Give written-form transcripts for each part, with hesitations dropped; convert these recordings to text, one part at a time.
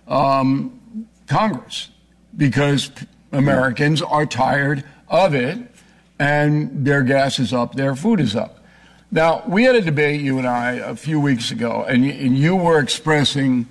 Congress because Americans are tired of it, and their gas is up, their food is up. Now, we had a debate, you and I, a few weeks ago, and you were expressing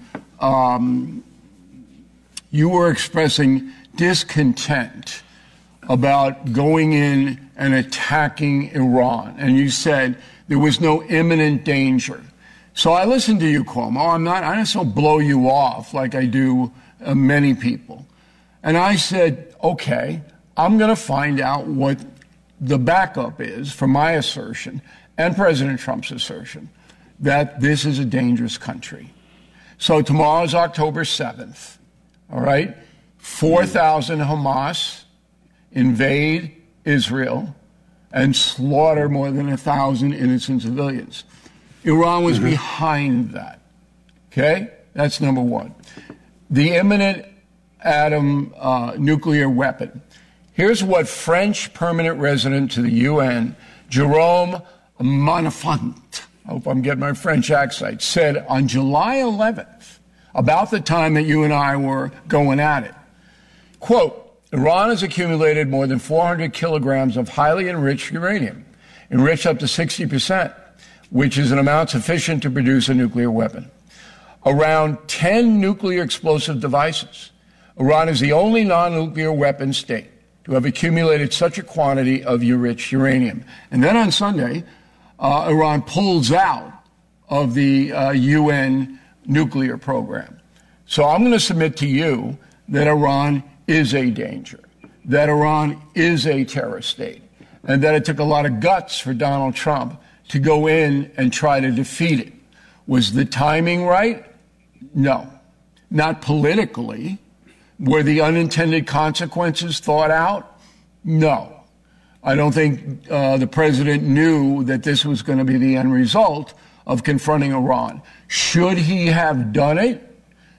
discontent about going in and attacking Iran, and you said there was no imminent danger. So I listened to you, Cuomo. I just don't blow you off like I do many people. And I said, okay, I'm going to find out what the backup is for my assertion and President Trump's assertion that this is a dangerous country. So tomorrow is October 7th, all right? 4,000 Hamas invade Israel and slaughter more than 1,000 innocent civilians. Iran was behind that, okay? That's number one. The imminent atom nuclear weapon. Here's what French permanent resident to the UN, Jerome Manafant, I hope I'm getting my French accent, said on July 11th, about the time that you and I were going at it. Quote, Iran has accumulated more than 400 kilograms of highly enriched uranium, enriched up to 60%, which is an amount sufficient to produce a nuclear weapon. Around 10 nuclear explosive devices. Iran is the only non-nuclear weapon state to have accumulated such a quantity of enriched uranium. And then on Sunday, Iran pulls out of the UN nuclear program. So I'm going to submit to you that Iran is a danger, that Iran is a terrorist state, and that it took a lot of guts for Donald Trump to go in and try to defeat it. Was the timing right? No. Not politically. Were the unintended consequences thought out? No. I don't think the president knew that this was going to be the end result of confronting Iran. Should he have done it?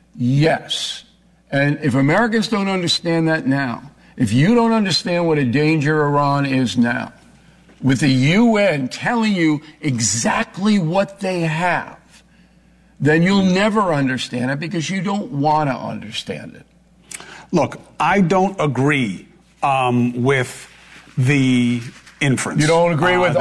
Yes. And if Americans don't understand that now, if you don't understand what a danger Iran is now, with the UN telling you exactly what they have, then you'll never understand it because you don't want to understand it. Look, I don't agree with the inference. You don't agree with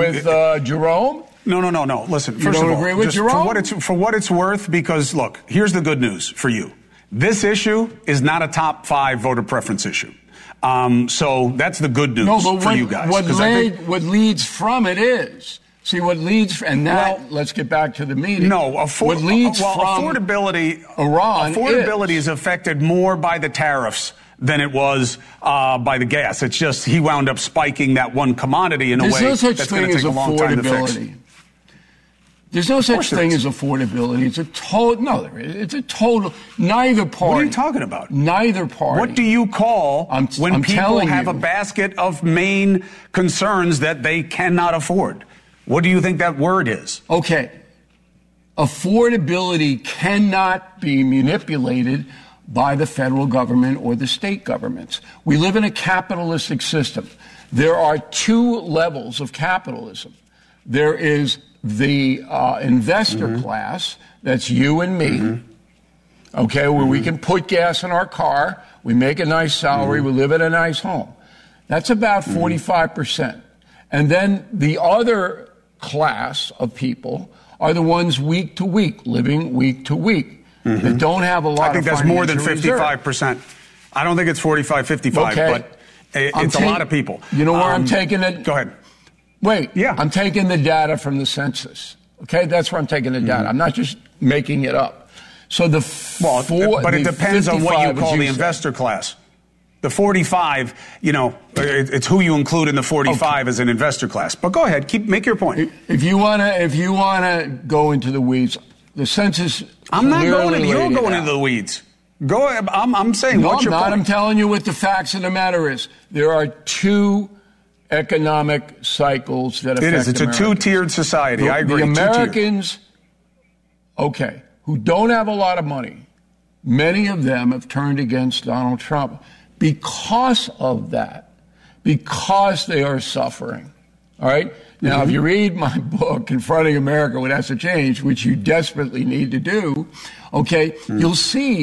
Jerome? No. Listen, first of all, agree with Jerome? For what it's worth, because, look, here's the good news for you. This issue is not a top 5 voter preference issue. So that's the good news for you guys. What leads from it is. See, what leads, and now let's get back to the meeting. No, what leads from affordability, Iran is affected more by the tariffs than it was by the gas. It's just he wound up spiking that one commodity in a way that's going to take a long time to fix. There's no such thing as affordability. It's a total. Neither party. What are you talking about? Neither party. What do you call when people have a basket of main concerns that they cannot afford? What do you think that word is? Okay. Affordability cannot be manipulated by the federal government or the state governments. We live in a capitalistic system. There are 2 levels of capitalism. There is the investor class, that's you and me, okay, where we can put gas in our car, we make a nice salary, we live in a nice home. That's about 45%. And then the other class of people are the ones week to week, living week to week, that don't have a lot of financial I think that's more than 55%. I don't think it's 45, 55, but it's a lot of people. You know where I'm taking it? Go ahead. Wait, I'm taking the data from the census. Okay, that's where I'm taking the data. I'm not just making it up. So but it depends on what you call the investor class. The 45, it's who you include in the 45 as an investor class. But go ahead, make your point. If you wanna go into the weeds, the census. I'm not going into. You're going into the weeds. Go. I'm saying what's your point? I'm telling you what the facts of the matter is. There are 2 economic cycles that affect It is. It's Americans. A 2-tiered society. I agree. The Americans, who don't have a lot of money, many of them have turned against Donald Trump because of that, because they are suffering. All right? Now, if you read my book, Confronting America, What Has to Change, which you desperately need to do, you'll see